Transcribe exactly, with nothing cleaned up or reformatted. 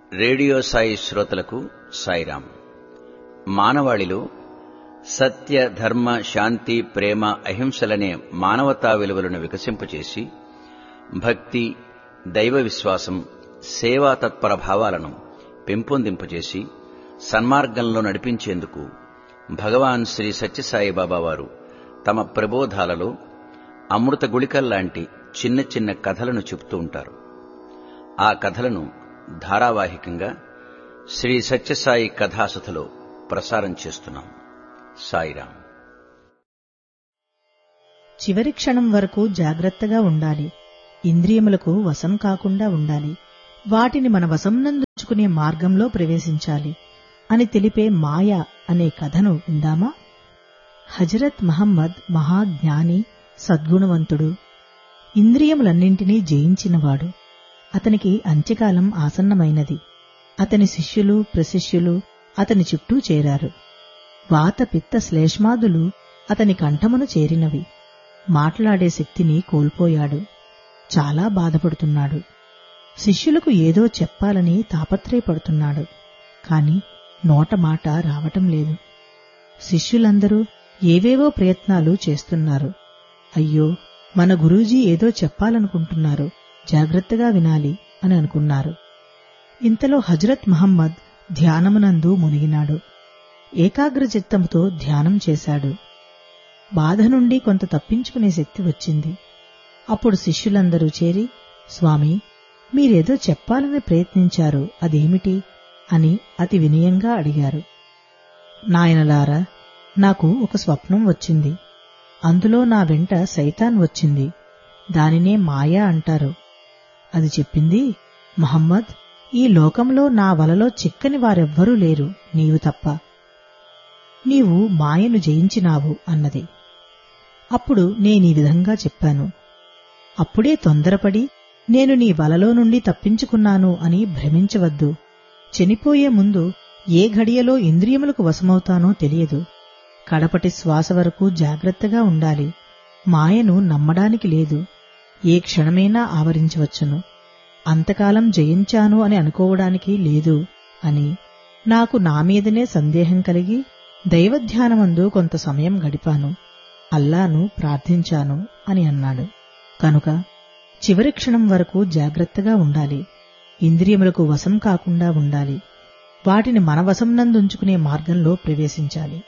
Radio Sai శ్రోతలకు సాయిరాం. మానవాళిలో సత్య, ధర్మ, శాంతి, ప్రేమ, అహింసలనే మానవతా విలువలను వికసింపచేసి భక్తి, దైవ విశ్వాసం, సేవా తత్పర భావాలను పెంపొందింపజేసి సన్మార్గంలో నడిపించేందుకు భగవాన్ శ్రీ సత్యసాయిబాబా వారు తమ ప్రబోధాలలో అమృత గుళికల్లాంటి చిన్న చిన్న కథలను చెబుతూ ఉంటారు. ఆ కథలను ధారావాహికంగా శ్రీ సత్యసాయి కథాసుధలో ప్రసారం చేస్తున్నాం. సాయిరాం. చివరి క్షణం వరకు జాగ్రత్తగా ఉండాలి. ఇంద్రియములకు వశం కాకుండా ఉండాలి. వాటిని మన వశంనందుంచుకునే మార్గంలో ప్రవేశించాలి అని తెలిపే మాయ అనే కథను విందామా? హజరత్ మహమ్మద్ మహాజ్ఞాని, సద్గుణవంతుడు, ఇంద్రియములన్నింటినీ జయించినవాడు. అతనికి అంత్యకాలం ఆసన్నమైనది. అతని శిష్యులు, ప్రశిష్యులు అతని చుట్టూ చేరారు. వాత, పిత్త, శ్లేష్మాదులు అతని కంఠమును చేరినవి. మాట్లాడే శక్తిని కోల్పోయాడు. చాలా బాధపడుతున్నాడు. శిష్యులకు ఏదో చెప్పాలని తాపత్రయపడుతున్నాడు. కాని నోట మాట రావటం లేదు. శిష్యులందరూ ఏవేవో ప్రయత్నాలు చేస్తున్నారు. అయ్యో, మన గురూజీ ఏదో చెప్పాలనుకుంటున్నారు, జాగ్రత్తగా వినాలి అని అనుకున్నారు. ఇంతలో హజరత్ మహమ్మద్ ధ్యానమునందు మునిగినాడు. ఏకాగ్రచిత్తముతో ధ్యానం చేశాడు. బాధ నుండి కొంత తప్పించుకునే శక్తి వచ్చింది. అప్పుడు శిష్యులందరూ చేరి, స్వామీ, మీరేదో చెప్పాలని ప్రయత్నించారు, అదేమిటి అని అతి వినయంగా అడిగారు. నాయనలారా, నాకు ఒక స్వప్నం వచ్చింది. అందులో నా వెంట సైతాన్ వచ్చింది. దానినే మాయా అంటారు. అది చెప్పింది, మహమ్మద్, ఈ లోకంలో నా వలలో చిక్కని వారెవ్వరూ లేరు, నీవు తప్ప. నీవు మాయను జయించినావు అన్నది. అప్పుడు నేనీ విధంగా చెప్పాను. అప్పుడే తొందరపడి నేను నీ వలలో నుండి తప్పించుకున్నాను అని భ్రమించవద్దు. చనిపోయే ముందు ఏ ఘడియలో ఇంద్రియములకు వశమవుతానో తెలియదు. కడపటి శ్వాస వరకు జాగ్రత్తగా ఉండాలి. మాయను నమ్మడానికి లేదు. ఏ క్షణమైనా ఆవరించవచ్చును. అంతకాలం జయించాను అని అనుకోవడానికి లేదు అని నాకు నా మీదనే సందేహం కలిగి దైవధ్యానమందు కొంత సమయం గడిపాను. అల్లాను ప్రార్థించాను అని అన్నాడు. కనుక చివరి క్షణం వరకు జాగ్రత్తగా ఉండాలి. ఇంద్రియములకు వశం కాకుండా ఉండాలి. వాటిని మన వశంనందుంచుకునే మార్గంలో ప్రవేశించాలి.